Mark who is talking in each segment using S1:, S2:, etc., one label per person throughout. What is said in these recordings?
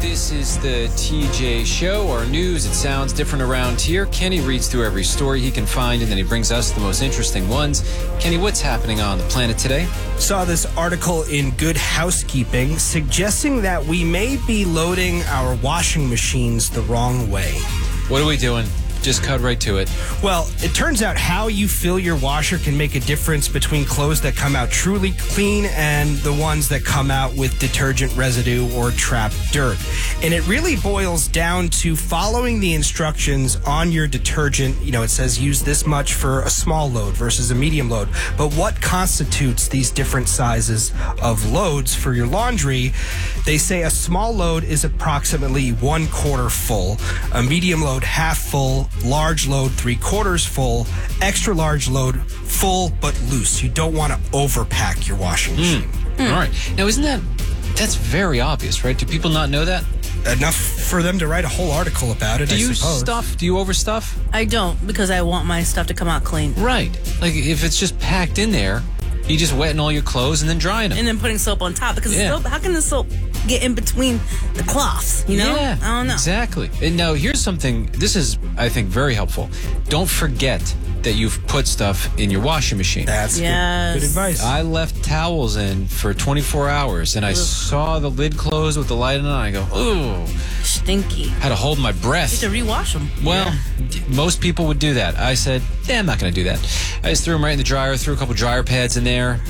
S1: This is the TJ Show, our news. It sounds different around here. Kenny reads through every story he can find, and then he brings us the most interesting ones. Kenny, what's happening on the planet today?
S2: Saw this article in Good Housekeeping suggesting that we may be loading our washing machines the wrong way.
S1: What are we doing? Just cut right to it.
S2: Well, it turns out how you fill your washer can make a difference between clothes that come out truly clean and the ones that come out with detergent residue or trapped dirt. And it really boils down to following the instructions on your detergent. You know, it says use this much for a small load versus a medium load. But what constitutes these different sizes of loads for your laundry? They say a small load is approximately 1/4 full, a medium load half full, large load 3/4 full, extra large load full but loose. You don't want to overpack your washing machine.
S1: All right. Now, that's very obvious, right? Do people not know that?
S2: Enough for them to write a whole article about it,
S1: Do you
S2: suppose.
S1: Do you overstuff?
S3: I don't, because I want my stuff to come out clean.
S1: Right. Like, if it's just packed in there, you just wetting all your clothes and then drying them.
S3: And then putting soap on top, because soap, how can the soap get in between the cloths, you know?
S1: Yeah,
S3: I don't know.
S1: Exactly. And now, here's something, this is, I think, very helpful. Don't forget that you've put stuff in your washing machine.
S2: That's good advice.
S1: I left towels in for 24 hours, and I saw the lid close with the light on, and I go, ooh.
S3: Stinky.
S1: Had to hold my breath.
S3: You have to rewash them.
S1: Well, most people would do that. I said, I'm not going to do that. I just threw them right in the dryer, threw a couple dryer pads in there.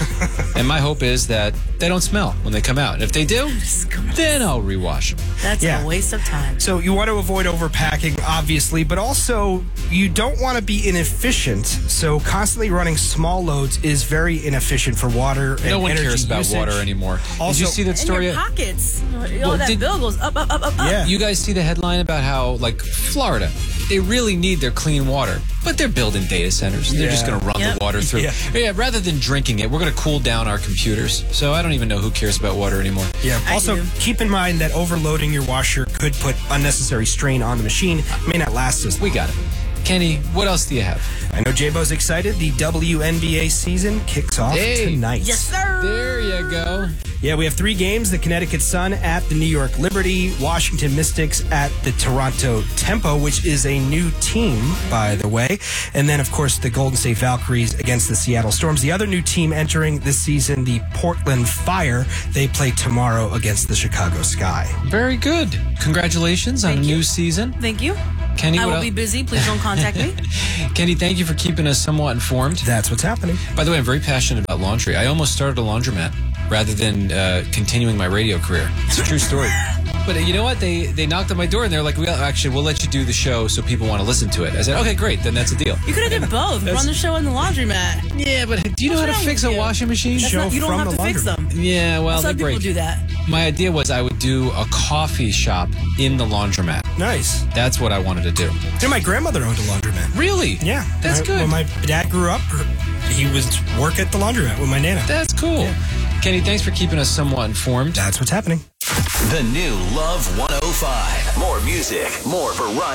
S1: And my hope is that they don't smell when they come out. And if they do, then I'll rewash them.
S3: That's a waste of time.
S2: So you want to avoid overpacking, obviously, but also you don't want to be inefficient. So constantly running small loads is very inefficient for water and energy
S1: No one cares about
S2: usage.
S1: water anymore.
S2: Also,
S1: did you see that
S3: In
S1: story?
S3: your pockets. That bill goes up, up, up, up, up.
S2: Yeah.
S1: You guys see the headline about how, like, Florida, they really need their clean water, but they're building data centers. They're just going to run the water through. Yeah, rather than drinking it, we're going to cool down our computers. So I don't even know who cares about water anymore.
S2: Yeah. Also, keep in mind that overloading your washer could put unnecessary strain on the machine. It may not last as long.
S1: We got it. Kenny, what else do you have?
S2: I know J-Bo's excited. The WNBA season kicks off tonight.
S3: Yes, sir.
S1: There you go.
S2: Yeah, we have 3 games. The Connecticut Sun at the New York Liberty, Washington Mystics at the Toronto Tempo, which is a new team, by the way. And then, of course, the Golden State Valkyries against the Seattle Storms. The other new team entering this season, the Portland Fire. They play tomorrow against the Chicago Sky.
S1: Very good. Congratulations on a new season.
S3: Thank you.
S1: Kenny,
S3: I will be busy. Please don't contact me.
S1: Kenny, thank you for keeping us somewhat informed.
S2: That's what's happening.
S1: By the way, I'm very passionate about laundry. I almost started a laundromat rather than continuing my radio career. It's a true story. But you know what? They knocked on my door and they're like, we'll let you do the show so people want to listen to it. I said, okay, great. Then that's a deal.
S3: You could have done both. Run the show in the laundromat.
S1: Yeah, but do you know how to fix a washing machine?
S3: You don't have to fix them.
S1: Yeah, well,
S3: Some
S1: they're
S3: people
S1: great.
S3: do that.
S1: My idea was I would do a coffee shop in the laundromat.
S2: Nice.
S1: That's what I wanted to do.
S2: And my grandmother owned a laundromat.
S1: Really?
S2: Yeah.
S1: That's good.
S2: When my dad grew up, he was work at the laundromat with my nana.
S1: That's cool. Yeah. Kenny, thanks for keeping us somewhat informed.
S2: That's what's happening.
S4: The new Love 105. More music, more variety.